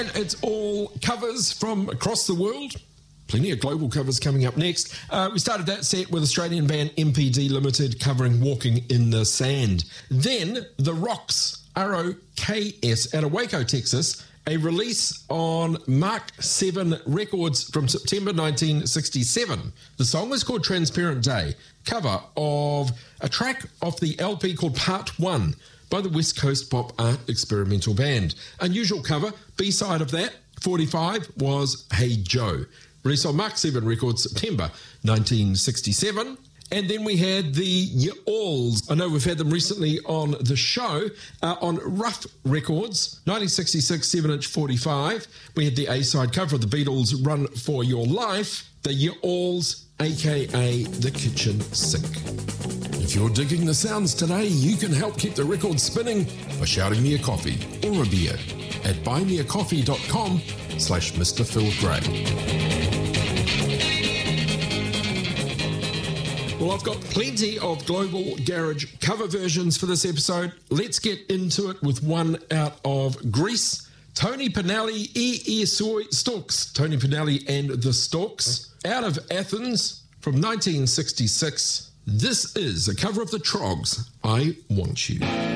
It's all covers from across the world. Plenty of global covers coming up next. We started that set with Australian band MPD Limited covering Walking in the Sand. Then The Rocks, ROKS, out of Waco, Texas, a release on Mark 7 Records from September 1967. The song is called Transparent Day, cover of a track off the LP called Part 1 by the West Coast Pop Art Experimental Band. Unusual cover, B-side of that, 45, was Hey Joe, released on Mark 7 Records, September 1967. And then we had the Ye Alls. I know we've had them recently on the show, on Rough Records, 1966, 7-inch 45. We had the A-side cover of the Beatles' Run For Your Life, the Ye Alls, a.k.a. The Kitchen Sink. If you're digging the sounds today, you can help keep the record spinning by shouting me a coffee or a beer at buymeacoffee.com/Mr. Phil Gray. Well, I've got plenty of global garage cover versions for this episode. Let's get into it with one out of Greece. Tony Pinelli, Stalks. Tony Pinelli and the Stalks. Out of Athens from 1966. This is a cover of the Trogs, I Want You.